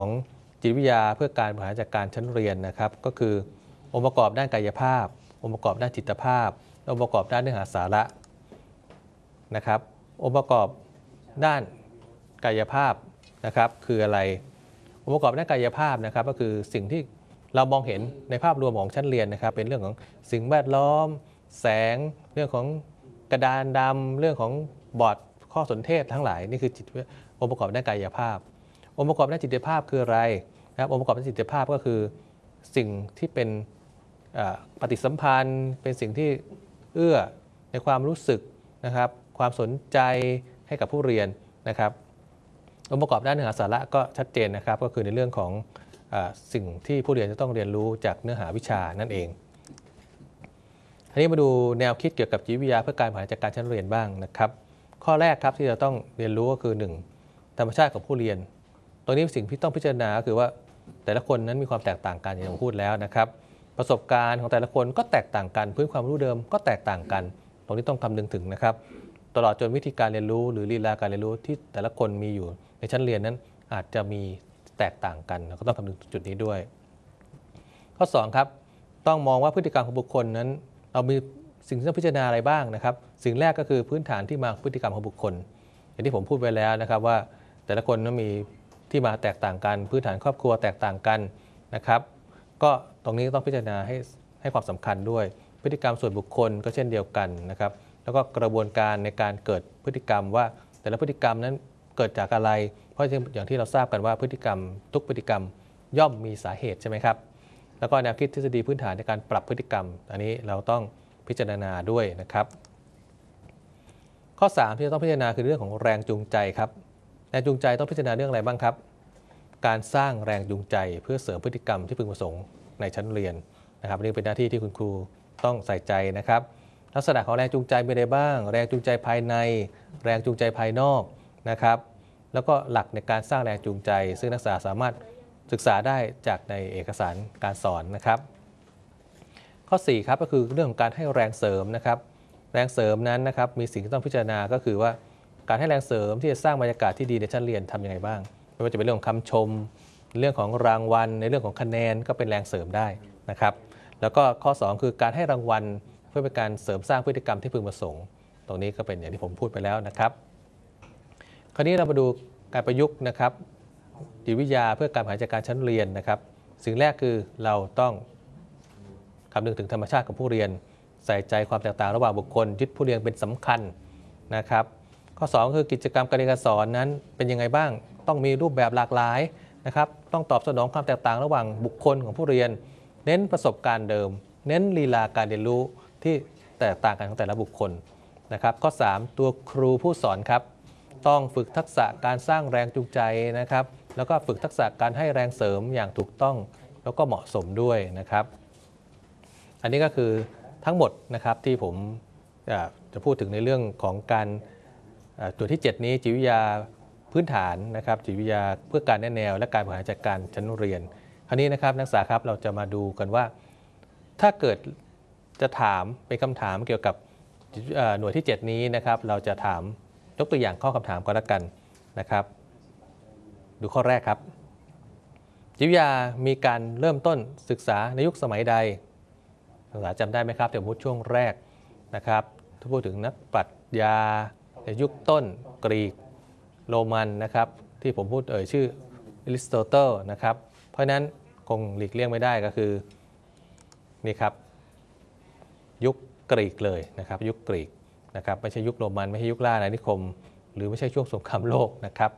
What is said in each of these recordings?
ของจิตวิทยาเพื่อการบริหารจัดการชั้นเรียนนะครับก็คือองค์ประกอบด้านกายภาพองค์ประกอบด้านจิตภาพองค์ประกอบด้านเนื้อหาสาระนะครับองค์ประกอบด้านกายภาพนะครับคืออะไรองค์ประกอบด้านกายภาพนะครับก็คือสิ่งที่เรามองเห็นในภาพรวมของชั้นเรียนนะครับเป็นเรื่องของสิ่งแวดล้อมแสงเรื่องของกระดานดำเรื่องของบอร์ดข้อสนเทศทั้งหลายนี่คือองค์ประกอบด้านกายภาพองค์ประกอบด้านจิตภาพคืออะไรนะครับองค์ประกอบด้านจิตภาพก็คือสิ่งที่เป็นปฏิสัมพันธ์เป็นสิ่งที่เอื้อในความรู้สึกนะครับความสนใจให้กับผู้เรียนนะครับองค์ประกอบด้านเนื้อหาสาระก็ชัดเจนนะครับก็คือในเรื่องของสิ่งที่ผู้เรียนจะต้องเรียนรู้จากเนื้อหาวิชานั่นเองทีนี้มาดูแนวคิดเกี่ยวกับจิตวิทยาเพื่อการบริหารจัดการชั้นเรียนบ้างนะครับข้อแรกครับที่เราต้องเรียนรู้ก็คือ 1. ธรรมชาติของผู้เรียนตรงนี้สิ่งที่ต้องพิจารณาก็คือว่าแต่ละคนนั้นมีความแตกต่างกันอย่างที่พูดแล้วนะครับประสบการณ์ของแต่ละคนก็แตกต่างกันพื้นความรู้เดิมก็แตกต่างกันตรงนี้ต้องคำนึงถึงนะครับตลอดจนวิธีการเรียนรู้หรือลีลาการเรียนรู้ที่แต่ละคนมีอยู่ในชั้นเรียนนั้นอาจจะมีแตกต่างกันเราก็ต้องคำนึงจุดนี้ด้วยข้อ2ครับต้องมองว่าพฤติกรรมของบุคคลนั้นเรามีสิ่งที่ต้องพิจารณาอะไรบ้างนะครับสิ่งแรกก็คือพื้นฐานที่มาพฤติกรรมของบุคคลอย่างที่ผมพูดไว้แล้วนะครับว่าแต่ละคนนั้นมีที่มาแตกต่างกันพื้นฐานครอบครัวแตกต่างกันนะครับก็ตรงนี้ต้องพิจารณาให้ความสำคัญด้วยพฤติกรรมส่วนบุคคลก็เช่นเดียวกันนะครับแล้วก็กระบวนการในการเกิดพฤติกรรมว่าแต่ละพฤติกรรมนั้นเกิดจากอะไรเพราะอย่างที่เราทราบกันว่าพฤติกรรมทุกพฤติกรรมย่อมมีสาเหตุใช่ไหมครับแล้วก็แนวคิดทฤษฎีพื้นฐานในการปรับพฤติกรรมอันนี้เราต้องพิจารณาด้วยนะครับข้อ3ที่เราต้องพิจารณาคือเรื่องของแรงจูงใจครับแรงจูงใจต้องพิจารณาเรื่องอะไรบ้างครับการสร้างแรงจูงใจเพื่อเสริมพฤติกรรมที่พึงประสงค์ในชั้นเรียนนะครับนี่เป็นหน้าที่ที่คุณครูต้องใส่ใจนะครับลักษณะของแรงจูงใจมีอะไรบ้างแรงจูงใจภายในแรงจูงใจภายนอกนะครับแล้วก็หลักในการสร้างแรงจูงใจซึ่งนักศึกษาสามารถศึกษาได้จากในเอกสารการสอนนะครับข้อ4ครับก็คือเรื่องของการให้แรงเสริมนะครับแรงเสริมนั้นนะครับมีสิ่งที่ต้องพิจารณาก็คือว่าการให้แรงเสริมที่จะสร้างบรรยากาศที่ดีในชั้นเรียนทำยังไงบ้างไม่ว่าจะเป็นเรื่องของคำชมเรื่องของรางวัลในเรื่องของคะแนนก็เป็นแรงเสริมได้นะครับแล้วก็ข้อ2คือการให้รางวัลเพื่อเป็นการเสริมสร้างพฤติกรรมที่พึงประสงค์ตรงนี้ก็เป็นอย่างที่ผมพูดไปแล้วนะครับคราวนี้เรามาดูการประยุกต์นะครับจิตวิทยาเพื่อการบริหารจัดการชั้นเรียนนะครับสิ่งแรกคือเราต้องคำนึงถึงธรรมชาติของผู้เรียนใส่ใจความแตกต่างระหว่างบุคคลยึดผู้เรียนเป็นสำคัญนะครับข้อ2คือกิจกรรมการเรียนการสอนนั้นเป็นยังไงบ้างต้องมีรูปแบบหลากหลายนะครับต้องตอบสนองความแตกต่างระหว่างบุคคลของผู้เรียนเน้นประสบการณ์เดิมเน้นลีลาการเรียนรู้ที่แตกต่างกันของแต่ละบุคคลนะครับข้อ3ตัวครูผู้สอนครับต้องฝึกทักษะการสร้างแรงจูงใจนะครับแล้วก็ฝึกทักษะการให้แรงเสริมอย่างถูกต้องแล้วก็เหมาะสมด้วยนะครับอันนี้ก็คือทั้งหมดนะครับที่ผมจะพูดถึงในเรื่องของการตัวที่7นี้จิตวิทยาพื้นฐานนะครับจิตวิทยาเพื่อการแนะแนวและการบริหารจัดการชั้นเรียนคราวนี้นะครับนักศึกษาครับเราจะมาดูกันว่าถ้าเกิดจะถามเป็นคำถามเกี่ยวกับหน่วยที่7นี้นะครับเราจะถามยกตัวอย่างข้อคำถามก็แล้วกันนะครับดูข้อแรกครับจิตวิทยามีการเริ่มต้นศึกษาในยุคสมัยใดนักศึกษาจำได้ไหมครับเดี๋ยวพูดช่วงแรกนะครับถ้าพูดถึงนักปรัชญาในยุคต้นกรีกโรมันนะครับที่ผมพูดชื่ออริสโตเติลนะครับเพราะนั้นคงหลีกเลี่ยงไม่ได้ก็คือนี่ครับยุคกรีกเลยนะครับยุคกรีกนะครับไม่ใช่ยุคโรมันไม่ใช่ยุคล่าอาณานิคมหรือไม่ใช่ช่วงสงครามโลกนะครับ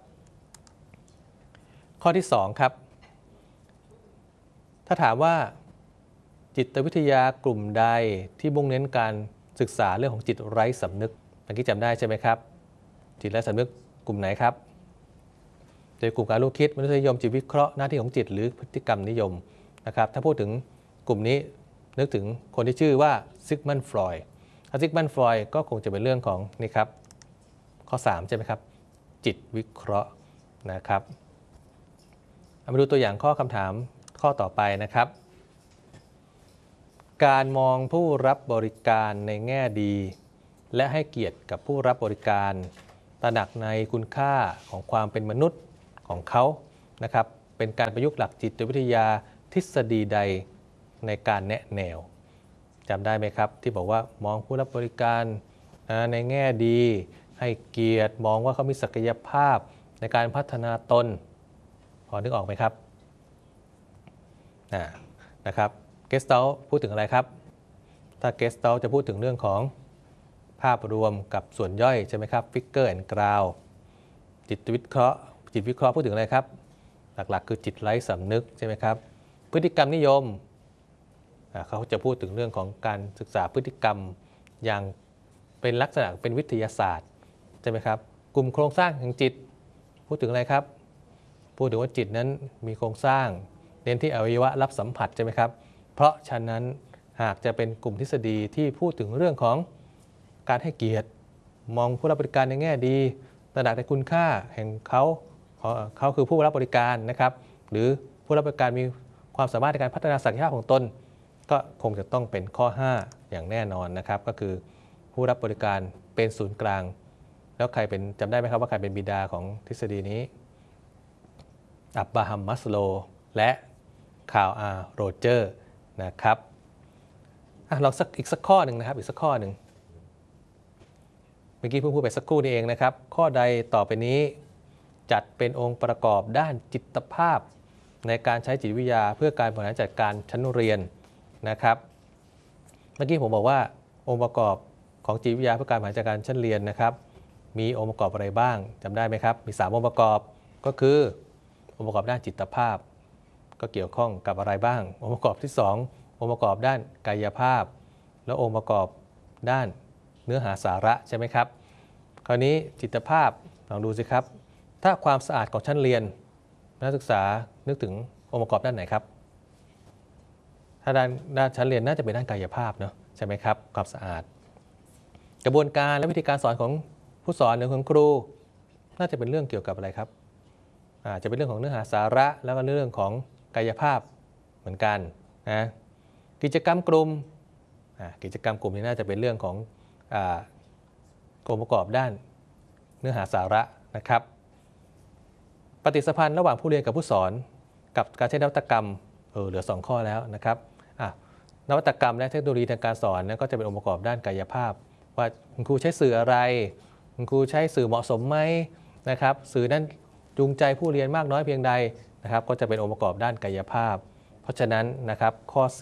ข้อที่2ครับถ้าถามว่าจิตวิทยากลุ่มใดที่มุ่งเน้นการศึกษาเรื่องของจิตไร้สำนึกเมื่อกี้จำได้ใช่ไหมครับจิตไร้สำนึกกลุ่มไหนครับจะกลุ่มการรู้คิดมนุษยนิยมจิตวิเคราะห์หน้าที่ของจิตหรือพฤติกรรมนิยมนะครับถ้าพูดถึงกลุ่มนี้นึกถึงคนที่ชื่อว่าซิกมันด์ฟรอยด์ซิกมันด์ฟรอยด์ก็คงจะเป็นเรื่องของนี่ครับข้อ3ใช่ไหมครับจิตวิเคราะห์นะครับมาดูตัวอย่างข้อคำถามข้อต่อไปนะครับการมองผู้รับบริการในแง่ดีและให้เกียรติกับผู้รับบริการตระหนักในคุณค่าของความเป็นมนุษย์ของเขานะครับเป็นการประยุกต์หลักจิตวิทยาทฤษฎีใดในการแนะแนวจำได้ไหมครับที่บอกว่ามองผู้รับบริการในแง่ดีให้เกียรติมองว่าเขามีศักยภาพในการพัฒนาตนพอนึกออกไหมครับนะครับเกสตัลพูดถึงอะไรครับถ้าเกสตัลจะพูดถึงเรื่องของภาพรวมกับส่วนย่อยใช่ไหมครับฟิกเกอร์แอนด์กราวจิตวิเคราะห์พูดถึงอะไรครับหลักๆคือจิตไร้สำนึกใช่ไหมครับพฤติกรรมนิยมเขาจะพูดถึงเรื่องของการศึกษาพฤติกรรมอย่างเป็นลักษณะเป็นวิทยาศาสตร์ใช่ไหมครับกลุ่มโครงสร้างแห่งจิตพูดถึงอะไรครับพูดถึงว่าจิตนั้นมีโครงสร้างเน้นที่อวัยวะรับสัมผัสใช่ไหมครับเพราะฉะนั้นหากจะเป็นกลุ่มทฤษฎีที่พูดถึงเรื่องของการให้เกียรติมองผู้รับบริการในแง่ดีตระหนักในคุณค่าแห่งเขาคือผู้รับบริการนะครับหรือผู้รับบริการมีความสามารถในการพัฒนาศักยภาพของตนก็คงจะต้องเป็นข้อ 5 อย่างแน่นอนนะครับก็คือผู้รับบริการเป็นศูนย์กลางแล้วใครเป็นจำได้ไหมครับว่าใครเป็นบิดาของทฤษฎีนี้อับบราฮัม มัสโลว์และคาร์ล อาร์ โรเจอร์นะครับลองอีกสักข้อหนึ่งนะครับอีกสักข้อหนึ่งเมื่อกี้เพิ่งพูดไปสักครู่นี้เองนะครับข้อใดต่อไปนี้จัดเป็นองค์ประกอบด้านจิตภาพในการใช้จิตวิทยาเพื่อการบริหารจัดการชั้นเรียนนะครับเมื่อกี้ผมบอกว่าองค์ประกอบของจิตวิทยาเพื่อการบริหารจัดการชั้นเรียนนะครับมีองค์ประกอบอะไรบ้างจำได้ไหมครับมี3องค์ประกอบก็คือองค์ประกอบด้านจิตภาพก็เกี่ยวข้องกับอะไรบ้างองค์ประกอบที่2องค์ประกอบด้านกายภาพและองค์ประกอบด้านเนื้อหาสาระใช่ไหมครับคราวนี้จิตภาพลองดูสิครับถ้าความสะอาดของชั้นเรียนนักศึกษานึกถึงองค์ประกอบด้านไหนครับถ้าด้านชั้นเรียนน่าจะเป็นด้านกายภาพเนาะใช่ไหมครับความสะอาดกระบวนการและวิธีการสอนของผู้สอนหรือของครูน่าจะเป็นเรื่องเกี่ยวกับอะไรครับจะเป็นเรื่องของเนื้อหาสาระแล้วก็เรื่องของกายภาพเหมือนกันนะกิจกรรมกลุ่มนี่น่าจะเป็นเรื่องขององค์ประกอบด้านเนื้อหาสาระนะครับปฏิสัมพันธ์ระหว่างผู้เรียนกับผู้สอนกับการใช้นวัตกรรมเหลือ2ข้อแล้วนะครับนวัตกรรมและเทคโนโลยีทางการสอนก็จะเป็นองค์ประกอบด้านกายภาพว่าคุณครูใช้สื่ออะไรคุณครูใช้สื่อเหมาะสมไหมนะครับสื่อนั้นจูงใจผู้เรียนมากน้อยเพียงใดนะครับก็จะเป็นองค์ประกอบด้านกายภาพเพราะฉะนั้นนะครับข้อ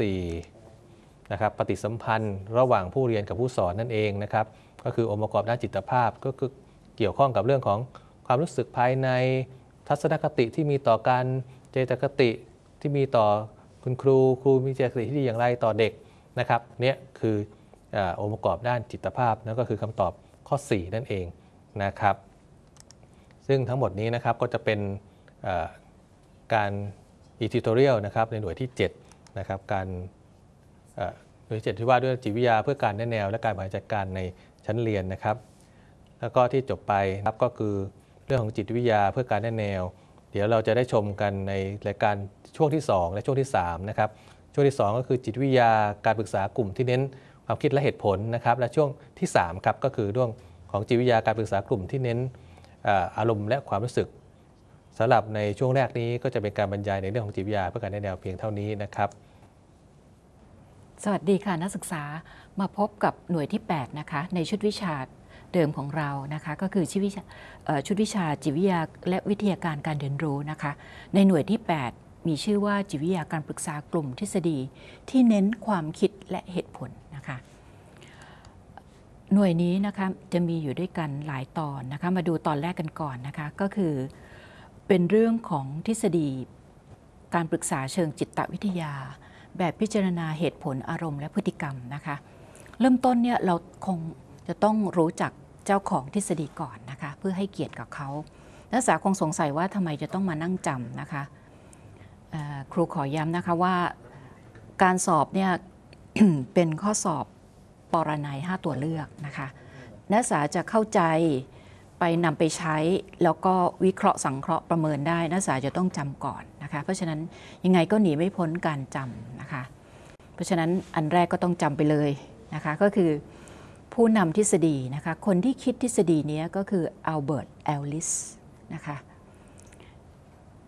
4นะครับปฏิสัมพันธ์ระหว่างผู้เรียนกับผู้สอนนั่นเองนะครับก็คือองค์ประกอบด้านจิตภาพก็คือเกี่ยวข้องกับเรื่องของความรู้สึกภายในทัศนคติที่มีต่อการเจตคติที่มีต่อคุณครูมีเจตคติที่ดีอย่างไรต่อเด็กนะครับเนี่ยคือองค์ประกอบด้านจิตภาพนั่นก็คือคำตอบข้อ4นั่นเองนะครับซึ่งทั้งหมดนี้นะครับก็จะเป็นการtutorial นะครับในหน่วยที่7นะครับการหน่วยที่7ที่ว่าด้วยจิตวิทยาเพื่อการแนะแนวและการบริหารจัดการในชั้นเรียนนะครับแล้วก็ที่จบไปครับก็คือเรื่องของจิตวิทยาเพื่อการแนะแนวเดี๋ยวเราจะได้ชมกันในรายการช่วงที่2และช่วงที่3นะครับช่วงที่2ก็คือจิตวิทยาการปรึกษากลุ่มที่เน้นความคิดและเหตุผลนะครับและช่วงที่3ครับก็คือเรื่องของจิตวิทยาการปรึกษากลุ่มที่เน้นอารมณ์และความรู้สึกสำหรับในช่วงแรกนี้ก็จะเป็นการบรรยายในเรื่องของจิตวิทยาเพื่อการแนะแนวเพียงเท่านี้นะครับสวัสดีค่ะนักศึกษามาพบกับหน่วยที่8นะคะในชุดวิชาเดิมของเรานะคะก็คือชุดวิชาจิตวิทยาและวิทยาการการเรียนรู้นะคะในหน่วยที่8มีชื่อว่าจิตวิทยาการปรึกษากลุ่มทฤษฎีที่เน้นความคิดและเหตุผลนะคะหน่วยนี้นะคะจะมีอยู่ด้วยกันหลายตอนนะคะมาดูตอนแรกกันก่อนนะคะก็คือเป็นเรื่องของทฤษฎีการปรึกษาเชิงจิตวิทยาแบบพิจารณาเหตุผลอารมณ์และพฤติกรรมนะคะเริ่มต้นเนี่ยเราคงจะต้องรู้จักเจ้าของทฤษฎีก่อนนะคะเพื่อให้เกียรติกับเขานักศึกษาคงสงสัยว่าทำไมจะต้องมานั่งจำนะคะครูขอย้ำนะคะว่าการสอบเนี่ย เป็นข้อสอบปรนัย5ตัวเลือกนะคะนักศึกษาจะเข้าใจไปนำไปใช้แล้วก็วิเคราะห์สังเคราะห์ประเมินได้นักศึกษาจะต้องจำก่อนนะคะเพราะฉะนั้นยังไงก็หนีไม่พ้นการจำนะคะเพราะฉะนั้นอันแรกก็ต้องจำไปเลยนะคะก็คือผู้นำทฤษฎีนะคะคนที่คิดทฤษฎีนี้ก็คืออัลเบิร์ต แอลลิสนะคะ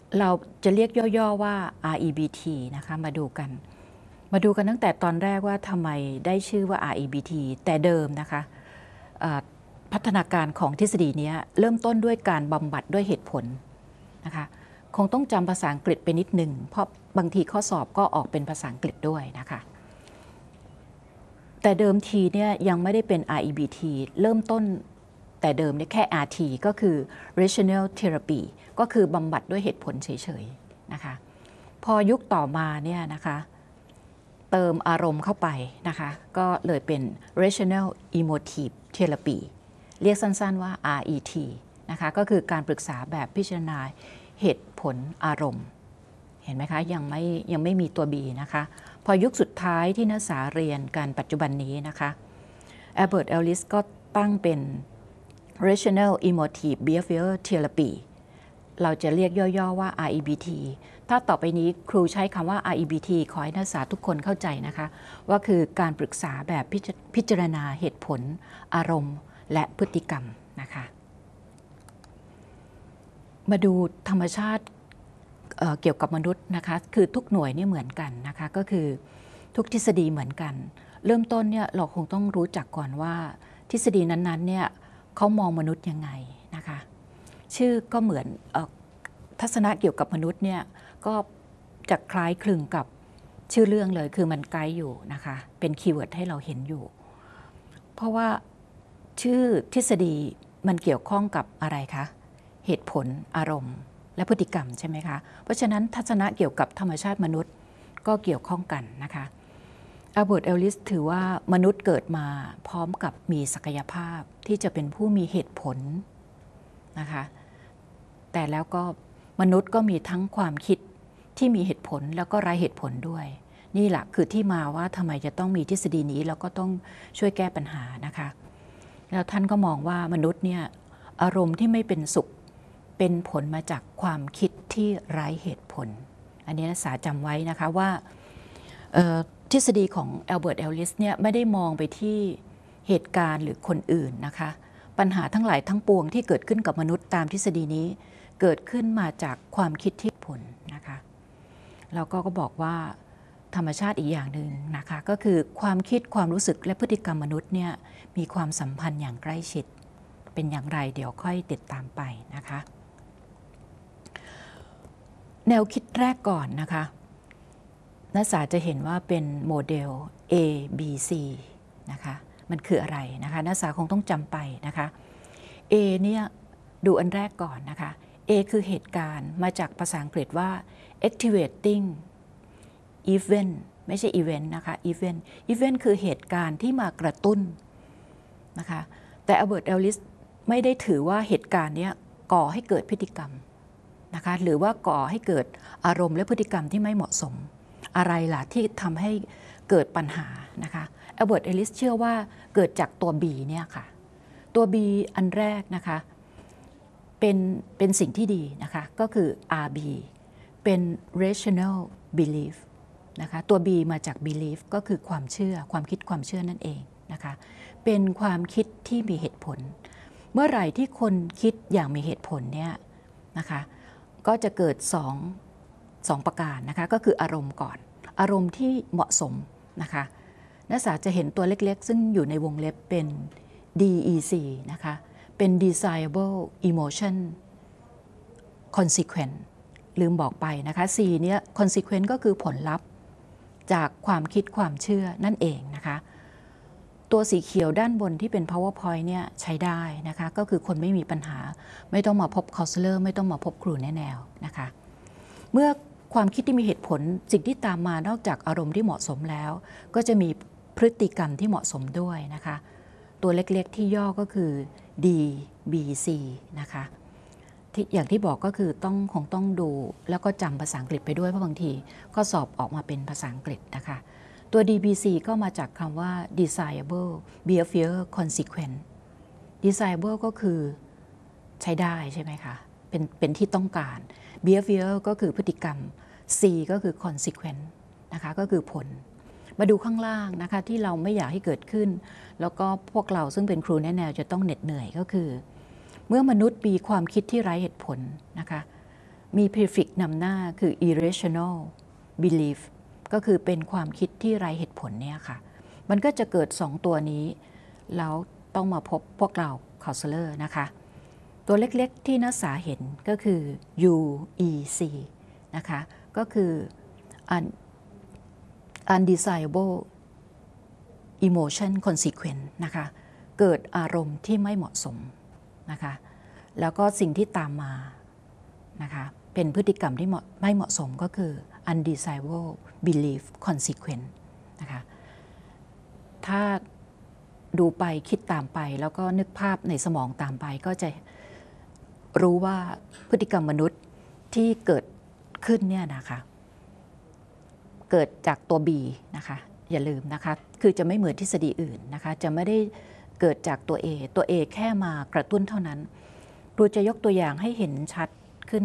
เราจะเรียกย่อๆว่า REBT นะคะมาดูกันตั้งแต่ตอนแรกว่าทำไมได้ชื่อว่า REBT แต่เดิมนะคะพัฒนาการของทฤษฎีนี้เริ่มต้นด้วยการบำบัดด้วยเหตุผลนะคะคงต้องจำภาษาอังกฤษไปนิดหนึ่งเพราะบางทีข้อสอบก็ออกเป็นภาษาอังกฤษด้วยนะคะแต่เดิมทีเนี่ยยังไม่ได้เป็น REBT เริ่มต้นแต่เดิมเนี่ยแค่ RT ก็คือ rational therapy ก็คือบำบัดด้วยเหตุผลเฉยๆนะคะพอยุคต่อมาเนี่ยนะคะเติมอารมณ์เข้าไปนะคะก็เลยเป็น rational emotive therapy เรียกสั้นๆว่า RET นะคะก็คือการปรึกษาแบบพิจารณาเหตุผลอารมณ์เห็นไหมคะยังไม่มีตัว B นะคะพอยุคสุดท้ายที่นักศึกษาเรียนกันปัจจุบันนี้นะคะแอลเบิร์ต เอลลิสก็ตั้งเป็น rational emotive behavior therapy เราจะเรียกย่อๆว่า REBT ถ้าต่อไปนี้ครูใช้คำว่า REBT ขอให้นักศึกษาทุกคนเข้าใจนะคะว่าคือการปรึกษาแบบพิจารณาเหตุผลอารมณ์และพฤติกรรมนะคะมาดูธรรมชาติเกี่ยวกับมนุษย์นะคะคือทุกหน่วยนี่เหมือนกันนะคะก็คือทุกทฤษฎีเหมือนกันเริ่มต้นเนี่ยเราคงต้องรู้จักก่อนว่าทฤษฎีนั้นๆเนี่ยเขามองมนุษย์ยังไงนะคะชื่อก็เหมือนทัศนะเกี่ยวกับมนุษย์เนี่ยก็จะคล้ายคลึงกับชื่อเรื่องเลยคือมันไกด์อยู่นะคะเป็นคีย์เวิร์ดให้เราเห็นอยู่เพราะว่าชื่อทฤษฎีมันเกี่ยวข้องกับอะไรคะเหตุผลอารมณ์และพฤติกรรมใช่ไหมคะเพราะฉะนั้นทัศนะเกี่ยวกับธรรมชาติมนุษย์ก็เกี่ยวข้องกันนะคะอัลเบิร์ต เอลลิสถือว่ามนุษย์เกิดมาพร้อมกับมีศักยภาพที่จะเป็นผู้มีเหตุผลนะคะแต่แล้วก็มนุษย์ก็มีทั้งความคิดที่มีเหตุผลแล้วก็ไร้เหตุผลด้วยนี่แหละคือที่มาว่าทำไมจะต้องมีทฤษฎีนี้แล้วก็ต้องช่วยแก้ปัญหานะคะแล้วท่านก็มองว่ามนุษย์เนี่ยอารมณ์ที่ไม่เป็นสุขเป็นผลมาจากความคิดที่ไร้เหตุผลอันนี้นักศึกษาจำไว้นะคะว่าทฤษฎีของอัลเบิร์ต เอลลิสเนี่ยไม่ได้มองไปที่เหตุการณ์หรือคนอื่นนะคะปัญหาทั้งหลายทั้งปวงที่เกิดขึ้นกับมนุษย์ตามทฤษฎีนี้เกิดขึ้นมาจากความคิดที่ผลนะคะแล้วก็บอกว่าธรรมชาติอีกอย่างหนึ่งนะคะก็คือความคิดความรู้สึกและพฤติกรรมมนุษย์เนี่ยมีความสัมพันธ์อย่างใกล้ชิดเป็นอย่างไรเดี๋ยวค่อยติดตามไปนะคะแนวคิดแรกก่อนนะคะนักศึกษาจะเห็นว่าเป็นโมเดล A B C นะคะมันคืออะไรนะคะนักศึกษาคงต้องจำไปนะคะ A เนี่ยดูอันแรกก่อนนะคะ A คือเหตุการณ์มาจากภาษาอังกฤษว่า activating event ไม่ใช่ event นะคะ event คือเหตุการณ์ที่มากระตุ้นนะคะแต่อัลเบิร์ต เอลลิสไม่ได้ถือว่าเหตุการณ์นี้ก่อให้เกิดพฤติกรรมนะคะหรือว่าก่อให้เกิดอารมณ์และพฤติกรรมที่ไม่เหมาะสมอะไรล่ะที่ทำให้เกิดปัญหานะคะอัลเบิร์ต เอลลิสเชื่อว่าเกิดจากตัว B เนี่ยค่ะตัว B อันแรกนะคะเป็นสิ่งที่ดีนะคะก็คือ RB เป็น rational belief นะคะตัว B มาจาก belief ก็คือความเชื่อความคิดความเชื่อนั่นเองนะคะเป็นความคิดที่มีเหตุผลเมื่อไหร่ที่คนคิดอย่างมีเหตุผลเนี่ยนะคะก็จะเกิดสองประการนะคะก็คืออารมณ์ก่อนอารมณ์ที่เหมาะสมนะคะนักศึกษาจะเห็นตัวเล็กๆซึ่งอยู่ในวงเล็บเป็น DEC นะคะเป็น desirable emotion consequence ลืมบอกไปนะคะ C เนี้ย consequence ก็คือผลลัพธ์จากความคิดความเชื่อนั่นเองนะคะตัวสีเขียวด้านบนที่เป็น powerpoint เนี่ยใช้ได้นะคะก็คือคนไม่มีปัญหาไม่ต้องมาพบ counselor ไม่ต้องมาพบครูแนะแนวนะคะเมื่อความคิดที่มีเหตุผลสิ่งที่ตามมานอกจากอารมณ์ที่เหมาะสมแล้วก็จะมีพฤติกรรมที่เหมาะสมด้วยนะคะตัวเล็กๆที่ย่อก็คือ DBC นะคะอย่างที่บอกก็คือคงต้องดูแล้วก็จำภาษาอังกฤษไปด้วยเพราะบางทีข้อสอบออกมาเป็นภาษาอังกฤษนะคะตัว DBC ก็มาจากคำว่า desirable behavior consequence desirable ก็คือใช้ได้ใช่ไหมคะเป็นที่ต้องการ behavior ก็คือพฤติกรรม C ก็คือ consequence นะคะก็คือผลมาดูข้างล่างนะคะที่เราไม่อยากให้เกิดขึ้นแล้วก็พวกเราซึ่งเป็นครูแนะแนวจะต้องเหน็ดเหนื่อยก็คือเมื่อมนุษย์มีความคิดที่ไร้เหตุผลนะคะมี prefix นำหน้าคือ irrational belief ก็คือเป็นความคิดที่ไร้เหตุผลเนี่ยค่ะมันก็จะเกิด2ตัวนี้แล้วต้องมาพบพวกเรา counselor นะคะตัวเล็กๆที่นักศึกษาเห็นก็คือ UEC นะคะก็คือ undesirable emotion consequence นะคะเกิดอารมณ์ที่ไม่เหมาะสมนะคะแล้วก็สิ่งที่ตามมานะคะเป็นพฤติกรรมที่ไม่เหมาะสมก็คือ undesirable belief consequence นะคะถ้าดูไปคิดตามไปแล้วก็นึกภาพในสมองตามไปก็จะรู้ว่าพฤติกรรมมนุษย์ที่เกิดขึ้นเนี่ยนะคะเกิดจากตัว B นะคะอย่าลืมนะคะคือจะไม่เหมือนทฤษฎีอื่นนะคะจะไม่ได้เกิดจากตัว A ตัว A แค่มากระตุ้นเท่านั้นครูจะยกตัวอย่างให้เห็นชัดขึ้น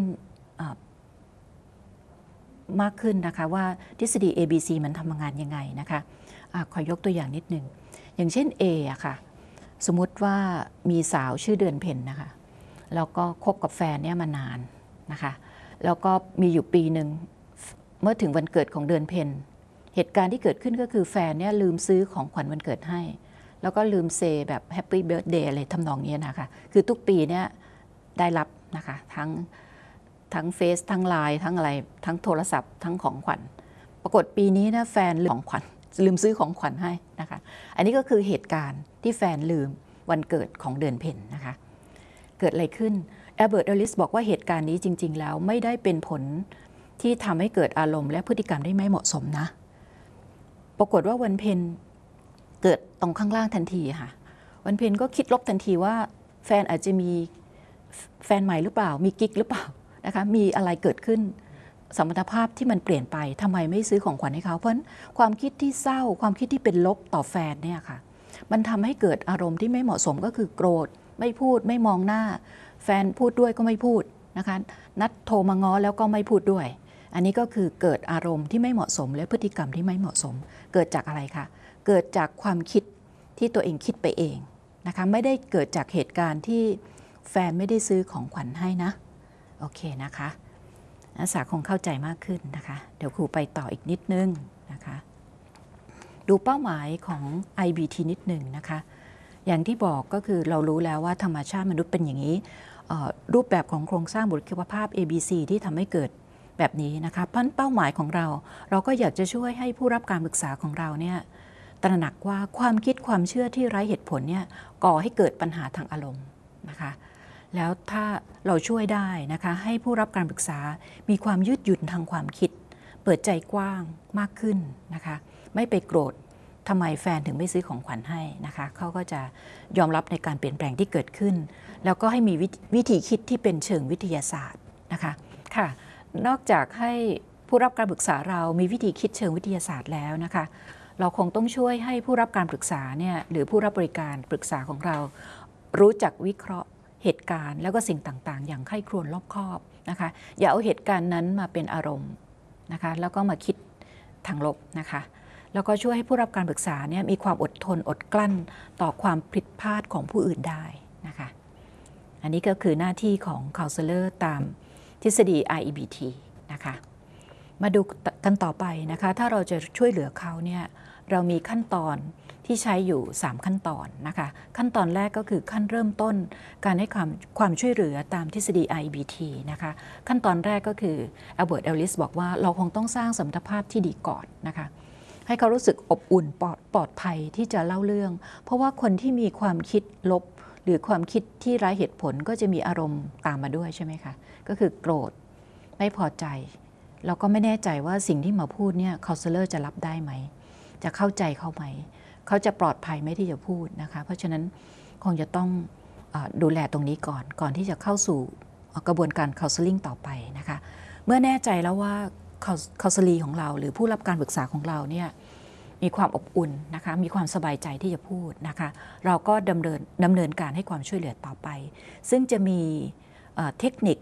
มากขึ้นนะคะว่าทฤษฎี ABC มันทำงานยังไงนะคะขอยกตัวอย่างนิดหนึ่งอย่างเช่น A อะค่ะสมมุติว่ามีสาวชื่อเดือนเพ็ญนะคะแล้วก็คบกับแฟนเนี่ยมานานนะคะแล้วก็มีอยู่ปีหนึ่งเมื่อถึงวันเกิดของเดือนเพ็ญเหตุการณ์ที่เกิดขึ้นก็คือแฟนเนี่ยลืมซื้อของขวัญวันเกิดให้แล้วก็ลืมเซแบบแฮปปี้เบิร์ธเดย์อะไรทำนองนี้นะคะคือทุกปีเนี่ยได้รับนะคะทั้งเฟซทั้งไลน์ทั้งอะไรทั้งโทรศัพท์ทั้งของขวัญปรากฏปีนี้นะแฟนลืมของขวัญลืมซื้อของขวัญให้นะคะอันนี้ก็คือเหตุการณ์ที่แฟนลืมวันเกิดของเดือนเพ็ญนะคะเกิดอะไรขึ้นแอลเบิร์ต เอลลิสบอกว่าเหตุการณ์นี้จริงๆแล้วไม่ได้เป็นผลที่ทำให้เกิดอารมณ์และพฤติกรรมที่ไม่เหมาะสมนะปรากฏว่าวันเพ็ญเกิดตรงข้างล่างทันทีค่ะวันเพ็ญก็คิดลบทันทีว่าแฟนอาจจะมีแฟนใหม่หรือเปล่ามีกิ๊กหรือเปล่านะคะมีอะไรเกิดขึ้นสมรรถภาพที่มันเปลี่ยนไปทำไมไม่ซื้อของขวัญให้เขาเพราะความคิดที่เศร้าความคิดที่เป็นลบต่อแฟนเนี่ยค่ะมันทำให้เกิดอารมณ์ที่ไม่เหมาะสมก็คือโกรธไม่พูดไม่มองหน้าแฟนพูดด้วยก็ไม่พูดนะคะนัดโทรมาง้อแล้วก็ไม่พูดด้วยอันนี้ก็คือเกิดอารมณ์ที่ไม่เหมาะสมและพฤติกรรมที่ไม่เหมาะสมเกิดจากอะไรคะเกิดจากความคิดที่ตัวเองคิดไปเองนะคะไม่ได้เกิดจากเหตุการณ์ที่แฟนไม่ได้ซื้อของขวัญให้นะโอเคนะคะนักศึกษาคงเข้าใจมากขึ้นนะคะเดี๋ยวครูไปต่ออีกนิดนึงนะคะดูเป้าหมายของ IBT นิดนึงนะคะอย่างที่บอกก็คือเรารู้แล้วว่าธรรมชาติมนุษย์เป็นอย่างนี้รูปแบบของโครงสร้างบุคลิกภาพ ABC ที่ทำให้เกิดแบบนี้นะคะเพราะเป้าหมายของเราก็อยากจะช่วยให้ผู้รับการปรึกษาของเราเนี่ยตระหนักว่าความคิดความเชื่อที่ไร้เหตุผลเนี่ยก่อให้เกิดปัญหาทางอารมณ์นะคะแล้วถ้าเราช่วยได้นะคะให้ผู้รับการปรึกษามีความยืดหยุ่นทางความคิดเปิดใจกว้างมากขึ้นนะคะไม่ไปโกรธทำไมแฟนถึงไม่ซื้อของขวัญให้นะคะเขาก็จะยอมรับในการเปลี่ยนแปลงที่เกิดขึ้นแล้วก็ให้มีวิธีคิดที่เป็นเชิงวิทยาศาสตร์นะคะค่ะนอกจากให้ผู้รับการปรึกษาเรามีวิธีคิดเชิงวิทยาศาสตร์แล้วนะคะเราคงต้องช่วยให้ผู้รับการปรึกษาเนี่ยหรือผู้รับบริการปรึกษาของเรารู้จักวิเคราะห์เหตุการณ์แล้วก็สิ่งต่างๆอย่างใคร่ครวญรอบคอบนะคะอย่าเอาเหตุการณ์นั้นมาเป็นอารมณ์นะคะแล้วก็มาคิดทางลบนะคะแล้วก็ช่วยให้ผู้รับการปรึกษาเนี่ยมีความอดทนอดกลั้นต่อความผิดพลาดของผู้อื่นได้นะคะอันนี้ก็คือหน้าที่ของ counselor ตามทฤษฎี IEBT นะคะมาดูกันต่อไปนะคะถ้าเราจะช่วยเหลือเขาเนี่ยเรามีขั้นตอนที่ใช้อยู่3ขั้นตอนนะคะขั้นตอนแรกก็คือขั้นเริ่มต้นการให้ความช่วยเหลือตามทฤษฎี IEBT นะคะขั้นตอนแรกก็คืออัลเบิร์ต เอลลิสบอกว่าเราคงต้องสร้างสมรรถภาพที่ดีก่อนนะคะให้เขารู้สึกอบอุ่นปลอดภัยที่จะเล่าเรื่องเพราะว่าคนที่มีความคิดลบหรือความคิดที่ไร้เหตุผลก็จะมีอารมณ์ตามมาด้วยใช่ไหมคะก็คือโกรธไม่พอใจเราก็ไม่แน่ใจว่าสิ่งที่มาพูดเนี่ยคาลเซอร์จะรับได้ไหมจะเข้าใจเขาไหมเขาจะปลอดภัยไหมที่จะพูดนะคะเพราะฉะนั้นคงจะต้องดูแลตรงนี้ก่อนที่จะเข้าสู่กระบวนการคาลเซอร์ต่อไปนะคะเมื่อแน่ใจแล้วว่าคาลเซอร์ของเราหรือผู้รับการปรึกษาของเราเนี่ยมีความอบอุ่นนะคะมีความสบายใจที่จะพูดนะคะเราก็ดำเนินการให้ความช่วยเหลือต่อไปซึ่งจะมีเทคนิค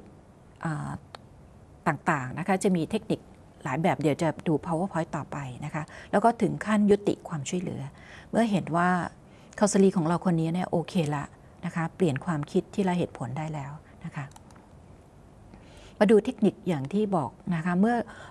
ต่างๆนะคะจะมีเทคนิคหลายแบบเดี๋ยวจะดู PowerPoint ต่อไปนะคะแล้วก็ถึงขั้นยุติความช่วยเหลือเมื่อเห็นว่าคาลเซอร์ของเราคนนี้เนี่ยโอเคละนะคะเปลี่ยนความคิดที่ไร้เหตุผลได้แล้วนะคะมมาดูเทคนิคอย่างที่บอกนะคะเมื่อ